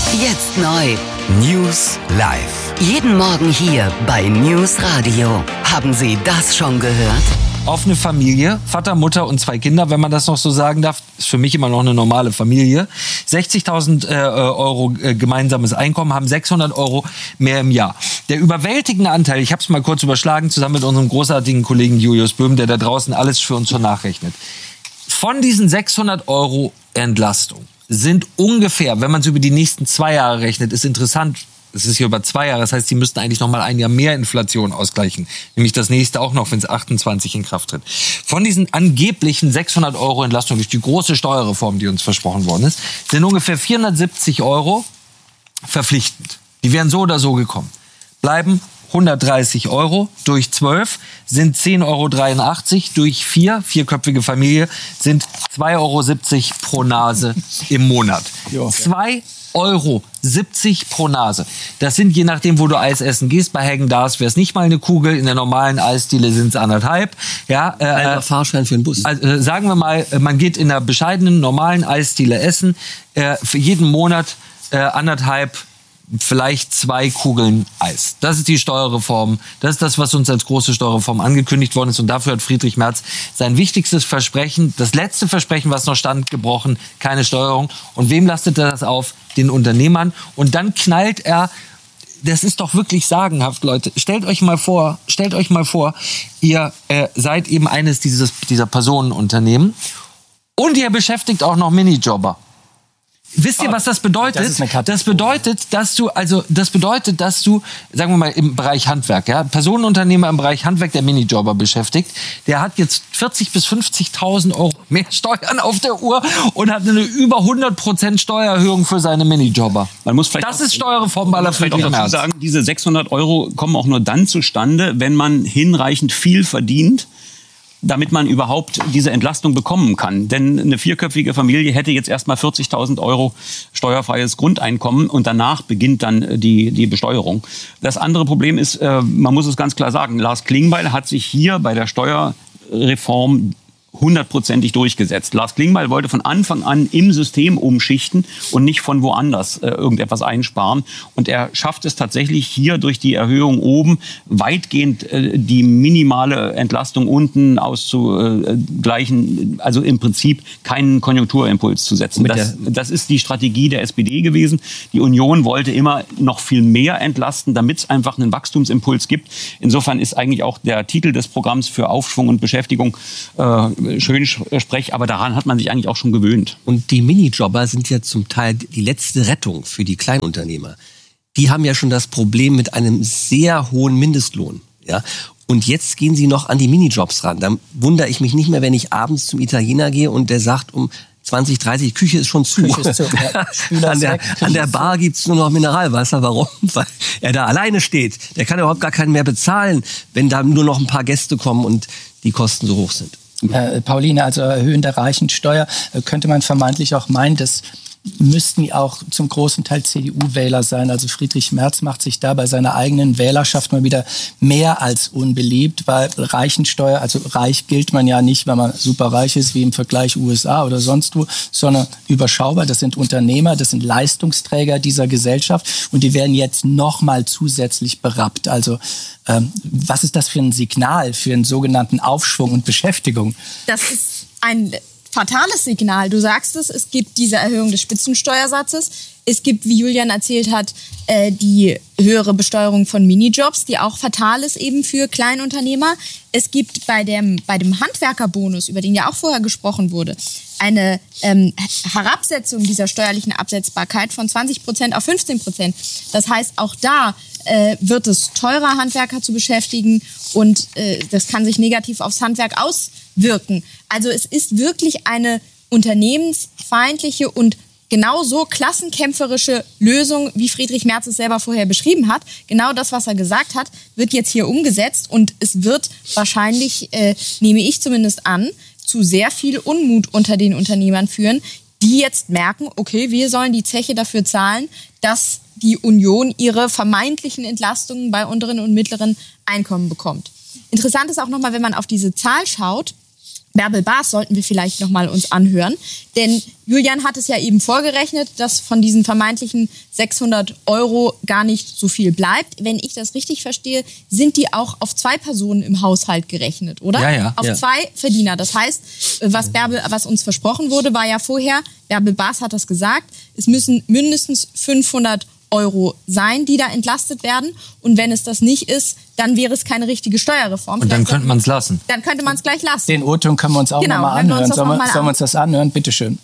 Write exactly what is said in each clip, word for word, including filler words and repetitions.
Jetzt neu. News live. Jeden Morgen hier bei News Radio. Haben Sie das schon gehört? Offene Familie, Vater, Mutter und zwei Kinder, wenn man das noch so sagen darf, ist für mich immer noch eine normale Familie. sechzigtausend äh, Euro äh, gemeinsames Einkommen, haben sechshundert Euro mehr im Jahr. Der überwältigende Anteil, ich habe es mal kurz überschlagen, zusammen mit unserem großartigen Kollegen Julius Böhm, der da draußen alles für uns so nachrechnet. Von diesen sechshundert Euro Entlastung sind ungefähr, wenn man es über die nächsten zwei Jahre rechnet, ist interessant, es ist hier über zwei Jahre, das heißt, sie müssten eigentlich noch mal ein Jahr mehr Inflation ausgleichen. Nämlich das nächste auch noch, wenn es achtundzwanzig in Kraft tritt. Von diesen angeblichen sechshundert Euro Entlastung durch die große Steuerreform, die uns versprochen worden ist, sind ungefähr vierhundertsiebzig Euro verpflichtend. Die wären so oder so gekommen. Bleiben hundertdreißig Euro durch zwölf sind zehn Euro dreiundachtzig, durch vier, vierköpfige Familie, sind zwei Euro siebzig pro Nase im Monat. zwei Euro siebzig pro Nase. Das sind, je nachdem, wo du Eis essen gehst, bei Häagen-Dazs wäre es nicht mal eine Kugel, in der normalen Eisdiele sind es anderthalb. Ja, äh, Ein Fahrschein für den Bus. Also, äh, sagen wir mal, man geht in einer bescheidenen, normalen Eisdiele essen, äh, für jeden Monat äh, anderthalb, vielleicht zwei Kugeln Eis. Das ist die Steuerreform. Das ist das, was uns als große Steuerreform angekündigt worden ist. Und dafür hat Friedrich Merz sein wichtigstes Versprechen, das letzte Versprechen, was noch stand, gebrochen. Keine Steuerung. Und wem lastet er das auf? Den Unternehmern. Und dann knallt er, das ist doch wirklich sagenhaft, Leute. Stellt euch mal vor, stellt euch mal vor, ihr äh, seid eben eines dieses, dieser Personenunternehmen und ihr beschäftigt auch noch Minijobber. Wisst ihr, was das bedeutet? Das ist eine Katastrophe. Das bedeutet, dass du, also, das bedeutet, dass du, sagen wir mal, im Bereich Handwerk, ja, Personenunternehmer im Bereich Handwerk, der Minijobber beschäftigt, der hat jetzt vierzigtausend bis fünfzigtausend Euro mehr Steuern auf der Uhr und hat eine über hundert Prozent Steuererhöhung für seine Minijobber. Man muss vielleicht das auch, ist Steuerreform bei man muss vielleicht auch Friedrich dazu Merz. sagen, diese sechshundert Euro kommen auch nur dann zustande, wenn man hinreichend viel verdient, damit man überhaupt diese Entlastung bekommen kann. Denn eine vierköpfige Familie hätte jetzt erstmal vierzigtausend Euro steuerfreies Grundeinkommen und danach beginnt dann die, die Besteuerung. Das andere Problem ist, äh, man muss es ganz klar sagen, Lars Klingbeil hat sich hier bei der Steuerreform hundertprozentig durchgesetzt. Lars Klingbeil wollte von Anfang an im System umschichten und nicht von woanders äh, irgendetwas einsparen. Und er schafft es tatsächlich hier durch die Erhöhung oben weitgehend äh, die minimale Entlastung unten auszugleichen. Also im Prinzip keinen Konjunkturimpuls zu setzen. Das, das ist die Strategie der S P D gewesen. Die Union wollte immer noch viel mehr entlasten, damit es einfach einen Wachstumsimpuls gibt. Insofern ist eigentlich auch der Titel des Programms für Aufschwung und Beschäftigung äh, schön sprech, aber daran hat man sich eigentlich auch schon gewöhnt. Und die Minijobber sind ja zum Teil die letzte Rettung für die Kleinunternehmer. Die haben ja schon das Problem mit einem sehr hohen Mindestlohn. Ja? Und jetzt gehen sie noch an die Minijobs ran. Da wundere ich mich nicht mehr, wenn ich abends zum Italiener gehe und der sagt um zwanzig, dreißig, Küche ist schon zu. Küche ist zu ja. an, der, an der Bar gibt's nur noch Mineralwasser. Warum? Weil er da alleine steht. Der kann überhaupt gar keinen mehr bezahlen, wenn da nur noch ein paar Gäste kommen und die Kosten so hoch sind. Äh, Pauline, also Erhöhen der Reichensteuer, äh, könnte man vermeintlich auch meinen, das müssten auch zum großen Teil C D U-Wähler sein. Also Friedrich Merz macht sich da bei seiner eigenen Wählerschaft mal wieder mehr als unbeliebt, weil Reichensteuer, also reich gilt man ja nicht, wenn man super reich ist, wie im Vergleich U S A oder sonst wo, sondern überschaubar. Das sind Unternehmer, das sind Leistungsträger dieser Gesellschaft und die werden jetzt noch mal zusätzlich berappt. Also ähm, was ist das für ein Signal für einen sogenannten Aufschwung und Beschäftigung? Das ist ein fatales Signal. Du sagst es, es gibt diese Erhöhung des Spitzensteuersatzes. Es gibt, wie Julian erzählt hat, äh, die höhere Besteuerung von Minijobs, die auch fatal ist eben für Kleinunternehmer. Es gibt bei dem, bei dem Handwerkerbonus, über den ja auch vorher gesprochen wurde, eine ähm, Herabsetzung dieser steuerlichen Absetzbarkeit von zwanzig Prozent auf fünfzehn Prozent. Das heißt, auch da äh, wird es teurer, Handwerker zu beschäftigen und äh, das kann sich negativ aufs Handwerk auswirken. Also es ist wirklich eine unternehmensfeindliche und genauso klassenkämpferische Lösung, wie Friedrich Merz es selber vorher beschrieben hat. Genau das, was er gesagt hat, wird jetzt hier umgesetzt und es wird wahrscheinlich, äh, nehme ich zumindest an, zu sehr viel Unmut unter den Unternehmern führen, die jetzt merken, okay, wir sollen die Zeche dafür zahlen, dass die Union ihre vermeintlichen Entlastungen bei unteren und mittleren Einkommen bekommt. Interessant ist auch nochmal, wenn man auf diese Zahl schaut, Bärbel Baas sollten wir vielleicht noch mal uns anhören. Denn Julian hat es ja eben vorgerechnet, dass von diesen vermeintlichen sechshundert Euro gar nicht so viel bleibt. Wenn ich das richtig verstehe, sind die auch auf zwei Personen im Haushalt gerechnet, oder? Ja, ja. Auf ja. zwei Verdiener. Das heißt, was Bärbel, was uns versprochen wurde, war ja vorher, Bärbel Baas hat das gesagt, es müssen mindestens fünfhundert Euro sein, die da entlastet werden. Und wenn es das nicht ist, dann wäre es keine richtige Steuerreform. Und dann Vielleicht könnte man es lassen. Dann könnte man es gleich lassen. Den O-Ton können wir uns auch Genau, noch mal hören wir uns anhören. das Sollen noch wir, mal sollen wir an. uns das anhören? Bitte schön.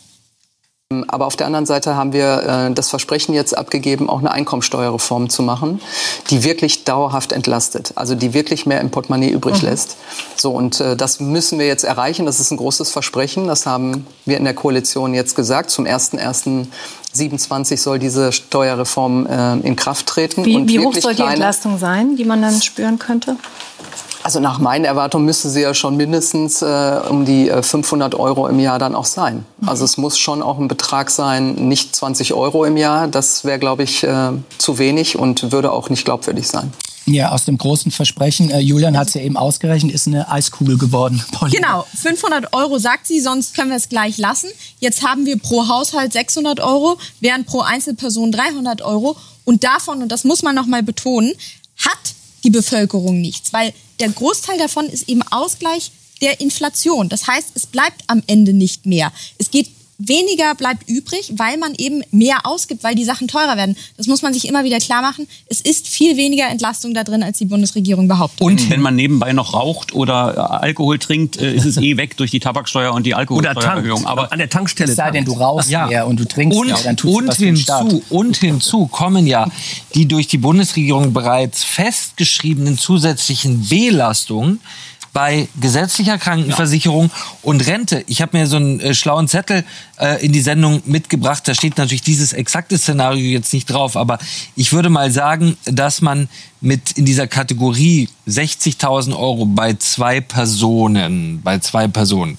Aber auf der anderen Seite haben wir äh, das Versprechen jetzt abgegeben, auch eine Einkommensteuerreform zu machen, die wirklich dauerhaft entlastet, also die wirklich mehr im Portemonnaie übrig mhm. lässt. So, und äh, das müssen wir jetzt erreichen. Das ist ein großes Versprechen. Das haben wir in der Koalition jetzt gesagt. Zum ersten ersten siebenundzwanzig soll diese Steuerreform äh, in Kraft treten. Wie, und wie hoch wirklich soll die kleine, Entlastung sein, die man dann spüren könnte? Also nach meinen Erwartungen müsste sie ja schon mindestens äh, um die äh, fünfhundert Euro im Jahr dann auch sein. Also es muss schon auch ein Betrag sein, nicht zwanzig Euro im Jahr. Das wäre, glaube ich, äh, zu wenig und würde auch nicht glaubwürdig sein. Ja, aus dem großen Versprechen, äh, Julian hat es ja eben ausgerechnet, ist eine Eiskugel geworden. Paulina. Genau, fünfhundert Euro sagt sie, sonst können wir es gleich lassen. Jetzt haben wir pro Haushalt sechshundert Euro, während pro Einzelperson dreihundert Euro. Und davon, und das muss man noch mal betonen, hat die Bevölkerung nichts, weil der Großteil davon ist eben Ausgleich der Inflation. Das heißt, es bleibt am Ende nicht mehr. Es geht weniger bleibt übrig, weil man eben mehr ausgibt, weil die Sachen teurer werden. Das muss man sich immer wieder klar machen. Es ist viel weniger Entlastung da drin, als die Bundesregierung behauptet. Und wenn man nebenbei noch raucht oder Alkohol trinkt, ist es eh weg durch die Tabaksteuer und die Alkoholsteuererhöhung. Aber an der Tankstelle. Es sei denn, du rauchst Ja. mehr und du trinkst Und, mehr, dann tust du und, was für den Staat. hinzu, und hinzu kommen ja die durch die Bundesregierung bereits festgeschriebenen zusätzlichen Belastungen bei gesetzlicher Krankenversicherung und Rente. Ich habe mir so einen äh, schlauen Zettel äh, in die Sendung mitgebracht. Da steht natürlich dieses exakte Szenario jetzt nicht drauf. Aber ich würde mal sagen, dass man mit in dieser Kategorie sechzigtausend Euro bei zwei Personen, bei zwei Personen,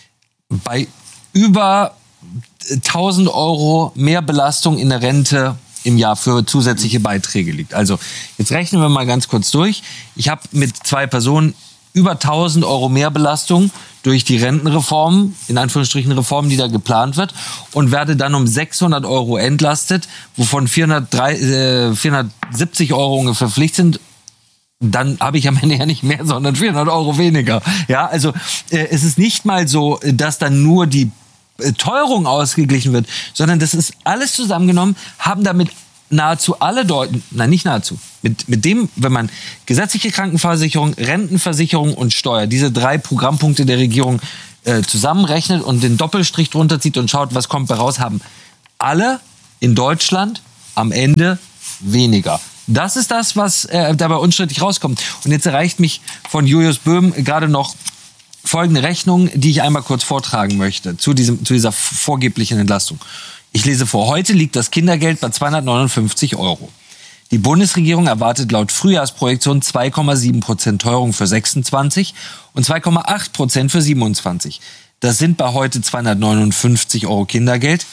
bei über tausend Euro mehr Belastung in der Rente im Jahr für zusätzliche Beiträge liegt. Also jetzt rechnen wir mal ganz kurz durch. Ich habe mit zwei Personen über tausend Euro mehr Belastung durch die Rentenreform, in Anführungsstrichen Reform, die da geplant wird, und werde dann um sechshundert Euro entlastet, wovon vierhundertsiebzig Euro ungefähr Pflicht sind. Dann habe ich am Ende ja nicht mehr, sondern vierhundert Euro weniger. Ja, also äh, es ist nicht mal so, dass dann nur die äh, Teuerung ausgeglichen wird, sondern das ist alles zusammengenommen, haben damit nahezu alle Deutschen, nein, nicht nahezu, mit, mit dem, wenn man gesetzliche Krankenversicherung, Rentenversicherung und Steuer, diese drei Programmpunkte der Regierung äh, zusammenrechnet und den Doppelstrich drunter zieht und schaut, was kommt bei raus, haben alle in Deutschland am Ende weniger. Das ist das, was äh, dabei unstrittig rauskommt. Und jetzt erreicht mich von Julius Böhm gerade noch folgende Rechnung, die ich einmal kurz vortragen möchte zu, diesem, zu dieser vorgeblichen Entlastung. Ich lese vor, heute liegt das Kindergeld bei zweihundertneunundfünfzig Euro. Die Bundesregierung erwartet laut Frühjahrsprojektion zwei Komma sieben Prozent Teuerung für sechsundzwanzig und zwei Komma acht Prozent für siebenundzwanzig. Das sind bei heute zweihundertneunundfünfzig Euro Kindergeld,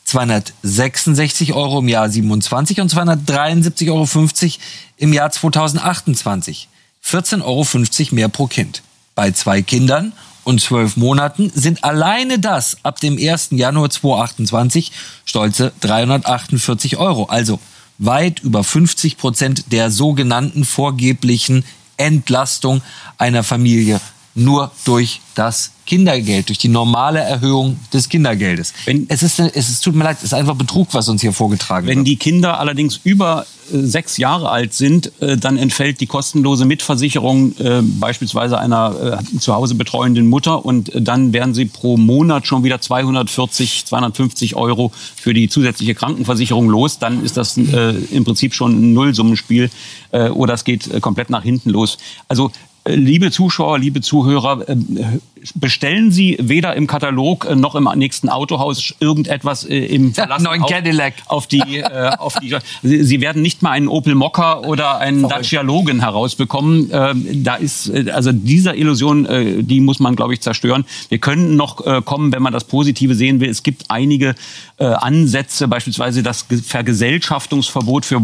zweihundertsechsundsechzig Euro im Jahr siebenundzwanzig und zweihundertdreiundsiebzig Euro fünfzig im Jahr zweitausendachtundzwanzig. vierzehn Euro fünfzig mehr pro Kind. Bei zwei Kindern und zwölf Monaten sind alleine das ab dem ersten Januar zweitausendachtundzwanzig stolze dreihundertachtundvierzig Euro. Also weit über fünfzig Prozent der sogenannten vorgeblichen Entlastung einer Familie nur durch das Kindergeld, durch die normale Erhöhung des Kindergeldes. Wenn, es ist, es ist, tut mir leid, es ist einfach Betrug, was uns hier vorgetragen Wenn wird. die Kinder allerdings über äh, sechs Jahre alt sind, äh, dann entfällt die kostenlose Mitversicherung äh, beispielsweise einer äh, zu Hause betreuenden Mutter und äh, dann werden sie pro Monat schon wieder zweihundertvierzig, zweihundertfünfzig Euro für die zusätzliche Krankenversicherung los. Dann ist das äh, im Prinzip schon ein Nullsummenspiel äh, oder es geht äh, komplett nach hinten los. Also liebe Zuschauer, liebe Zuhörer, bestellen Sie weder im Katalog noch im nächsten Autohaus irgendetwas im Verlass neuen Cadillac auf die, auf die. Sie werden nicht mal einen Opel Mokka oder einen Dacia Logan herausbekommen. Da ist also dieser Illusion, die muss man, glaube ich, zerstören. Wir können noch kommen, wenn man das Positive sehen will. Es gibt einige Ansätze, beispielsweise das Vergesellschaftungsverbot für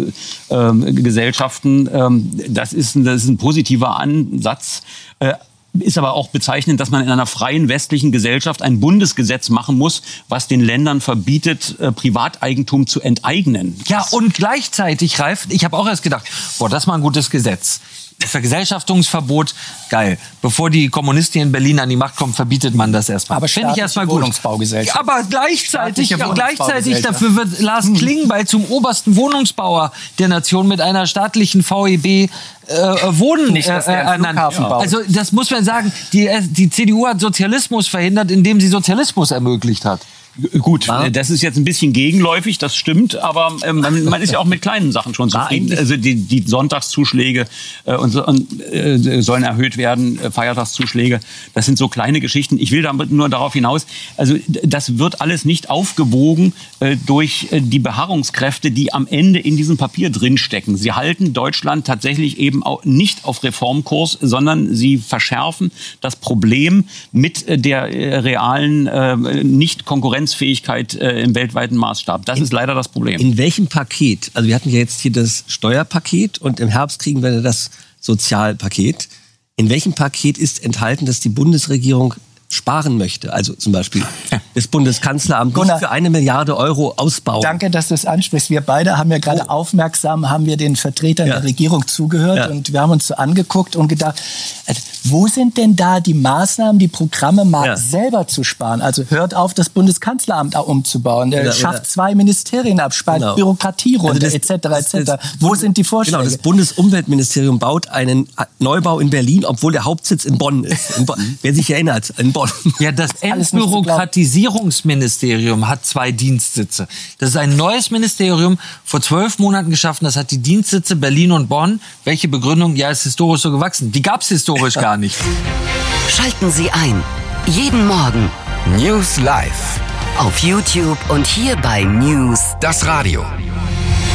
Wohnungsgesellschaften. Das ist ein, das ist ein positiver Ansatz. ist aber auch bezeichnend, dass man in einer freien westlichen Gesellschaft ein Bundesgesetz machen muss, was den Ländern verbietet, äh, Privateigentum zu enteignen. Ja, und gleichzeitig, Ralf, ich habe auch erst gedacht, boah, das ist mal ein gutes Gesetz. Vergesellschaftungsverbot, geil. Bevor die Kommunisten in Berlin an die Macht kommen, verbietet man das erstmal. Aber finde ich erstmal gut. Wohnungsbaugesellschaft. Aber gleichzeitig, Staatliche gleichzeitig Wohnungsbaugesellschaft. dafür wird Lars Hm. Klingbeil zum obersten Wohnungsbauer der Nation mit einer staatlichen V E B äh, Wohnen Nicht, dass äh, der einen ernannt. Flughafen baut. Also das muss man sagen. Die, die C D U hat Sozialismus verhindert, indem sie Sozialismus ermöglicht hat. Gut, ja. Das ist jetzt ein bisschen gegenläufig, das stimmt, aber ähm, man, man ist ja auch mit kleinen Sachen schon zufrieden. Also die, die Sonntagszuschläge äh, und, so, und, äh, sollen erhöht werden, äh, Feiertagszuschläge. Das sind so kleine Geschichten. Ich will damit nur darauf hinaus, also das wird alles nicht aufgewogen äh, durch äh, die Beharrungskräfte, die am Ende in diesem Papier drinstecken. Sie halten Deutschland tatsächlich eben auch nicht auf Reformkurs, sondern sie verschärfen das Problem mit äh, der äh, realen äh, Nicht-Konkurrenz Fähigkeit äh, im weltweiten Maßstab. Das in, ist leider das Problem. In welchem Paket? Also wir hatten ja jetzt hier das Steuerpaket und im Herbst kriegen wir das Sozialpaket. In welchem Paket ist enthalten, dass die Bundesregierung sparen möchte? Also zum Beispiel das Bundeskanzleramt Gunnar, für eine Milliarde Euro ausbauen. Danke, dass du es ansprichst. Wir beide haben ja gerade oh. aufmerksam, haben wir den Vertretern ja. der Regierung zugehört ja. und wir haben uns so angeguckt und gedacht, also, wo sind denn da die Maßnahmen, die Programme mal ja. selber zu sparen? Also hört auf, das Bundeskanzleramt umzubauen, oder, schafft oder. zwei Ministerien ab, spart genau. Bürokratie runter, also et cetera et cetera. Wo sind die Vorschläge? Genau, das Bundesumweltministerium baut einen Neubau in Berlin, obwohl der Hauptsitz in Bonn ist. In Bonn. Wer sich erinnert, in Bonn. Ja, das Entbürokratisierungsministerium hat zwei Dienstsitze. Das ist ein neues Ministerium, vor zwölf Monaten geschaffen. Das hat die Dienstsitze Berlin und Bonn. Welche Begründung? Ja, ist historisch so gewachsen. Die gab es historisch gar nicht. Schalten Sie ein. Jeden Morgen. News Live. Auf YouTube und hier bei News. Das Radio.